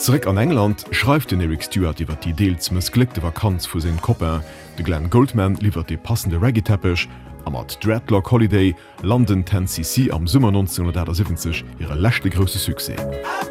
Zurück an England schreibt den Eric Stewart iwwer die deels missglückte Vakanz vu se Koppe. De Glenn Goldman liefert de passende Reggae-Teppich, am mat Dreadlock Holiday landen 10cc am Summer 1970 ihre lächte grosse Suse.